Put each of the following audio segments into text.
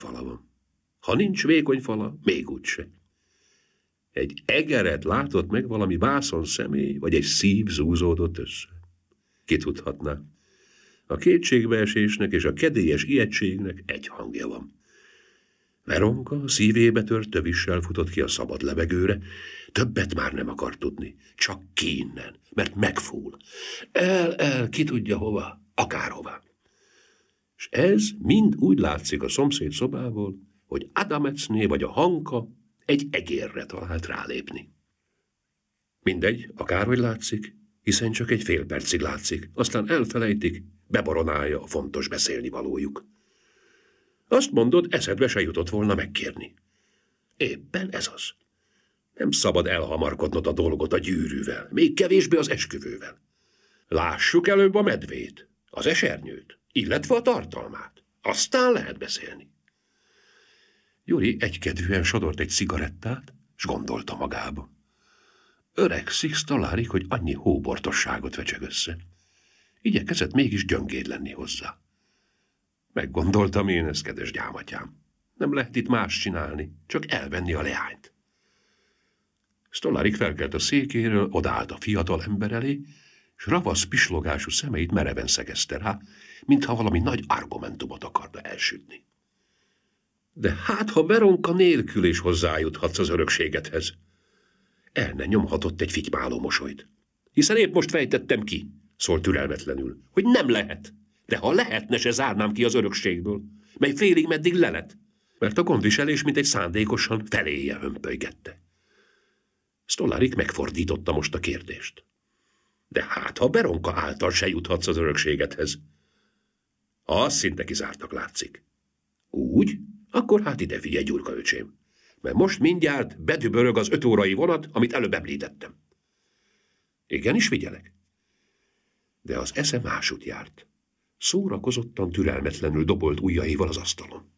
fala van. Ha nincs vékony fala, még úgyse. Egy egeret látott meg valami vászon személy, vagy egy szív zúzódott össze. Ki tudhatná? A kétségbeesésnek és a kedélyes ijegységnek egy hangja van. Veronka szívébe tört tövissel futott ki a szabad levegőre, többet már nem akar tudni, csak ki innen, mert megfúl. El, ki tudja hova, akárhova. És ez mind úgy látszik a szomszéd szobából, hogy Adamecné vagy a Hanka egy egérre talált rálépni. Mindegy, akárhogy látszik, hiszen csak egy fél percig látszik, aztán elfelejtik, bebaronálja a fontos beszélnivalójuk. Azt mondod, eszedbe se jutott volna megkérni. Éppen ez az. Nem szabad elhamarkodnod a dolgot a gyűrűvel, még kevésbé az esküvővel. Lássuk előbb a medvét, az esernyőt, illetve a tartalmát. Aztán lehet beszélni. Gyuri egykedvűen sodort egy cigarettát, s gondolta magába. Öregszik, találik, hogy annyi hóbortosságot vecseg össze. Igyekezett mégis gyöngéd lenni hozzá. Meggondoltam én ezt, kedves gyámatyám. Nem lehet itt más csinálni, csak elvenni a leányt. Stolárik felkelt a székéről, odaállt a fiatal ember elé, s ravasz pislogású szemeit mereven szegezte rá, mintha valami nagy argumentumot akarna elsütni. De hát, ha Veronka nélkül is hozzájuthatsz az örökségedhez. El ne nyomhatott egy fitymáló mosolyt. Hiszen épp most fejtettem ki, szólt türelmetlenül, hogy nem lehet. De ha lehetne, se zárnám ki az örökségből, mely félig meddig lelet, mert a gondviselés mint egy szándékosan feléje hömpölygette. Stolárik megfordította most a kérdést. De hát, ha Veronka által se juthatsz az örökségedhez. Az szinte kizártnak látszik. Úgy? Akkor hát ide figyelj, Gyurka öcsém, mert most mindjárt bedübörög az 5 órai vonat, amit előbb említettem. Igenis figyelek. De az esze másút járt. Szórakozottan, türelmetlenül dobolt ujjaival az asztalon.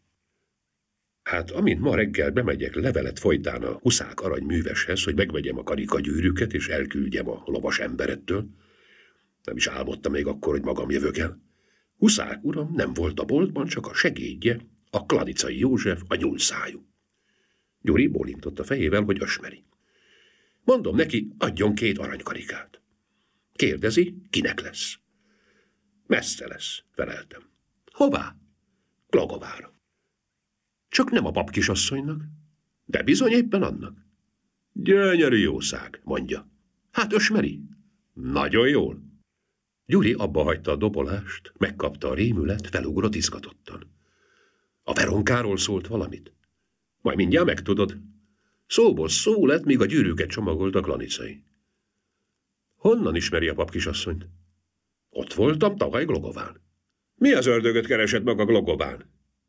Hát, amint ma reggel bemegyek levelet folytán a Huszák aranyműveshez, hogy megvegyem a karikagyűrűket és elküldjem a lovas emberettől, nem is álmodtam még akkor, hogy magam jövök el. Huszák uram nem volt a boltban, csak a segédje, a Klanicai József, a nyúlszájú. Gyuri bólintott a fejével, hogy ösmeri. Mondom neki, adjon 2 aranykarikát. Kérdezi, kinek lesz. Messze lesz, feleltem. Hová? Glogovára. Csak nem a papkisasszonynak, de bizony éppen annak. Gyönyörű jószág, mondja. Hát ösmeri? Nagyon jól. Gyuri abba hagyta a dobolást, megkapta a rémület, felugrott izgatottan. A Veronkáról szólt valamit? Majd mindjárt megtudod. Szóból szó lett, míg a gyűrűket csomagolt a Klanicai. Honnan ismeri a papkisasszonyt? Ott voltam tavaly Glogován. Mi az ördögöt keresett maga Glogován?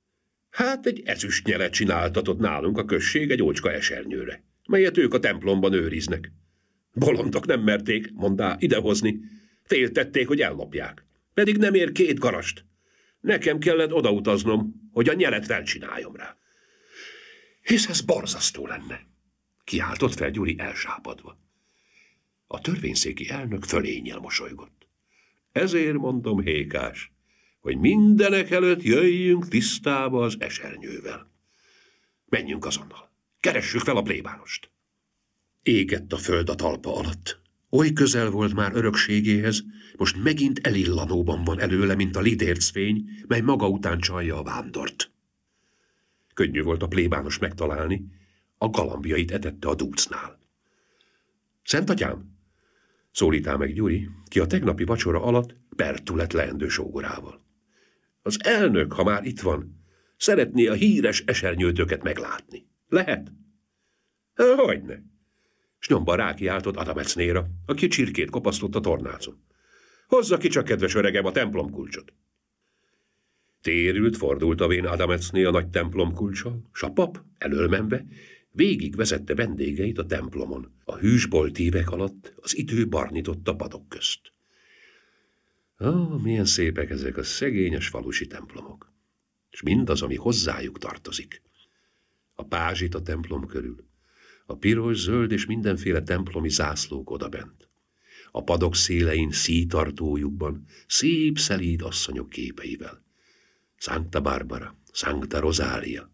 Hát egy ezüstnyelet csináltatott nálunk a község egy ócska esernyőre, melyet ők a templomban őriznek. Bolondok nem merték, mondá, idehozni. Féltették, hogy ellopják. Pedig nem ér 2 garast. Nekem kellett odautaznom, hogy a nyelet felcsináljam rá. Hisz ez borzasztó lenne. Kiáltott fel Gyuri elsápadva. A törvényszéki elnök fölényel mosolygott. Ezért mondom, Hékás, hogy mindenek előtt jöjjünk tisztába az esernyővel. Menjünk azonnal. Keressük fel a plébánost. Égett a föld a talpa alatt. Oly közel volt már örökségéhez, most megint elillanóban van előle, mint a lidércfény, mely maga után csalja a vándort. Könnyű volt a plébános megtalálni, a galambjait etette a dúcnál. Szentatyám, szólítál meg Gyuri, ki a tegnapi vacsora alatt Bertu lett leendő sógorával. Az elnök, ha már itt van, szeretné a híres esernyőtöket meglátni. Lehet? Hogyne. S nyomban rákiáltott Adamecnéra, aki csirkét kopasztott a tornácon. Hozza ki csak, kedves öregem, a templomkulcsot. Térült, fordult a vén Adamecné a nagy templomkulccsal, s a pap, elölmenve, végig vezette vendégeit a templomon, a hűsbolt évek alatt az idő barnította padok közt. Milyen szépek ezek a szegényes falusi templomok, és mindaz, ami hozzájuk tartozik. A pázsit a templom körül, a piros, zöld és mindenféle templomi zászlók odabent. A padok szélein szítartójukban szép szelíd asszonyok képeivel. Santa Barbara, Sancta Rosalia.